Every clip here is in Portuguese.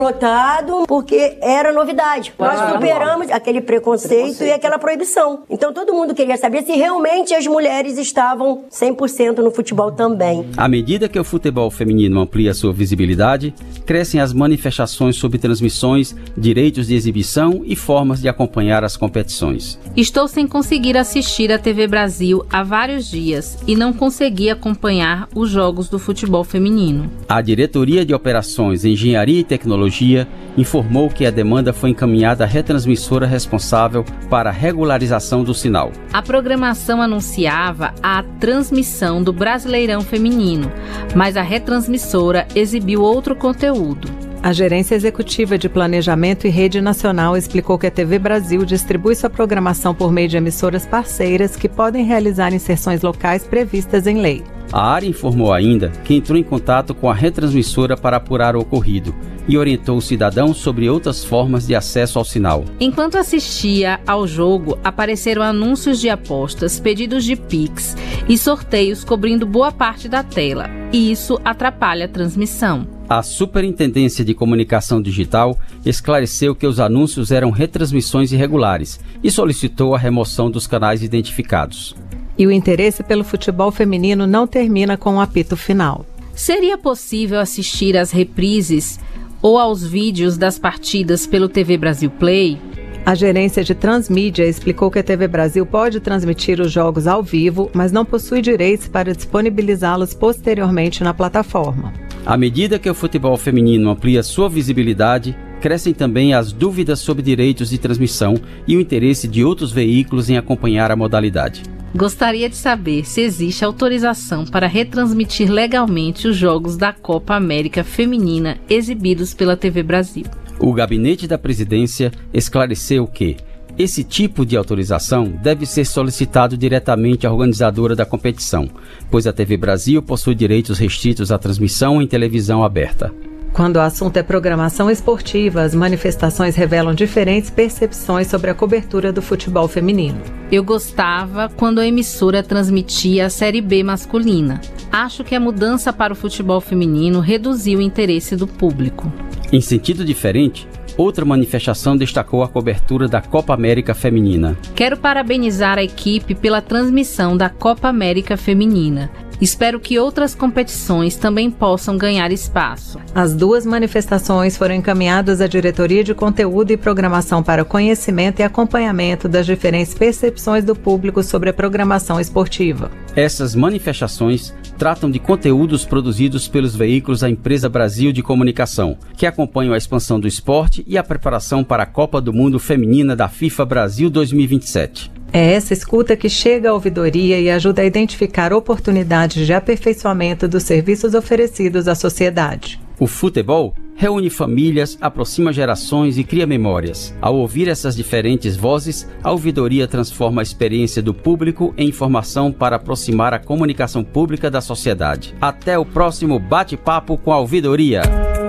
lotado porque era novidade. Nós superamos aquele preconceito e aquela proibição. Então todo mundo queria saber se realmente as mulheres estavam 100% no futebol também. À medida que o futebol feminino amplia sua visibilidade, crescem as manifestações sobre transmissões, direitos de exibição e formas de acompanhar as competições. Estou sem conseguir assistir a TV Brasil há vários dias e não consegui acompanhar os jogos do futebol feminino. A Diretoria de Operações, Engenharia e Tecnologia informou que a demanda foi encaminhada à retransmissora responsável para a regularização do sinal. A programação anunciava a transmissão do Brasileirão Feminino, mas a retransmissora exibiu outro conteúdo. A Gerência Executiva de Planejamento e Rede Nacional explicou que a TV Brasil distribui sua programação por meio de emissoras parceiras que podem realizar inserções locais previstas em lei. A área informou ainda que entrou em contato com a retransmissora para apurar o ocorrido e orientou o cidadão sobre outras formas de acesso ao sinal. Enquanto assistia ao jogo, apareceram anúncios de apostas, pedidos de Pix e sorteios cobrindo boa parte da tela, e isso atrapalha a transmissão. A Superintendência de Comunicação Digital esclareceu que os anúncios eram retransmissões irregulares e solicitou a remoção dos canais identificados. E o interesse pelo futebol feminino não termina com o apito final. Seria possível assistir às reprises ou aos vídeos das partidas pelo TV Brasil Play? A gerência de Transmídia explicou que a TV Brasil pode transmitir os jogos ao vivo, mas não possui direitos para disponibilizá-los posteriormente na plataforma. À medida que o futebol feminino amplia sua visibilidade, crescem também as dúvidas sobre direitos de transmissão e o interesse de outros veículos em acompanhar a modalidade. Gostaria de saber se existe autorização para retransmitir legalmente os jogos da Copa América Feminina exibidos pela TV Brasil. O Gabinete da Presidência esclareceu que esse tipo de autorização deve ser solicitado diretamente à organizadora da competição, pois a TV Brasil possui direitos restritos à transmissão em televisão aberta. Quando o assunto é programação esportiva, as manifestações revelam diferentes percepções sobre a cobertura do futebol feminino. Eu gostava quando a emissora transmitia a Série B masculina. Acho que a mudança para o futebol feminino reduziu o interesse do público. Em sentido diferente, outra manifestação destacou a cobertura da Copa América Feminina. Quero parabenizar a equipe pela transmissão da Copa América Feminina. Espero que outras competições também possam ganhar espaço. As duas manifestações foram encaminhadas à Diretoria de Conteúdo e Programação para conhecimento e acompanhamento das diferentes percepções do público sobre a programação esportiva. Essas manifestações tratam de conteúdos produzidos pelos veículos da Empresa Brasil de Comunicação, que acompanham a expansão do esporte e a preparação para a Copa do Mundo Feminina da FIFA Brasil 2027. É essa escuta que chega à ouvidoria e ajuda a identificar oportunidades de aperfeiçoamento dos serviços oferecidos à sociedade. O futebol reúne famílias, aproxima gerações e cria memórias. Ao ouvir essas diferentes vozes, a ouvidoria transforma a experiência do público em informação para aproximar a comunicação pública da sociedade. Até o próximo bate-papo com a ouvidoria.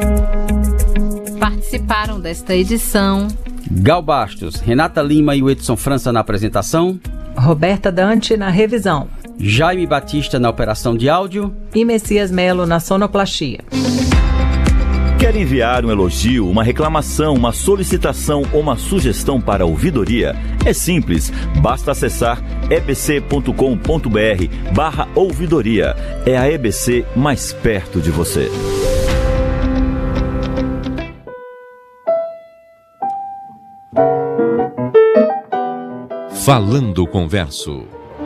Participaram desta edição Gal Bastos, Renata Lima e o Edson França na apresentação, Roberta Dante na revisão, Jaime Batista na operação de áudio e Messias Melo na sonoplastia. Quer enviar um elogio, uma reclamação, uma solicitação ou uma sugestão para a ouvidoria? É simples, basta acessar ebc.com.br/ouvidoria. É a EBC mais perto de você. Falando Converso.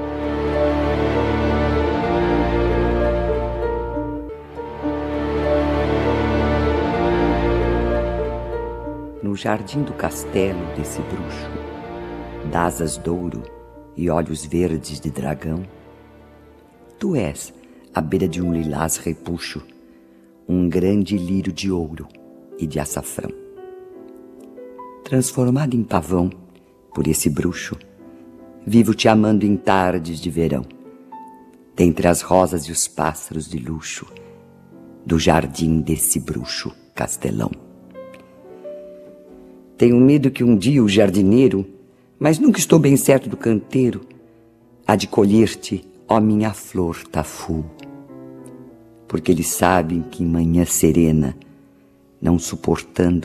No jardim do castelo desse bruxo, d'asas d'ouro e olhos verdes de dragão, tu és, à beira de um lilás repuxo, um grande lírio de ouro e de açafrão. Transformado em pavão por esse bruxo, vivo te amando em tardes de verão, dentre as rosas e os pássaros de luxo, do jardim desse bruxo castelão. Tenho medo que um dia o jardineiro, mas nunca estou bem certo do canteiro, há de colher-te, ó minha flor tafu, porque eles sabem que em manhã serena não suportando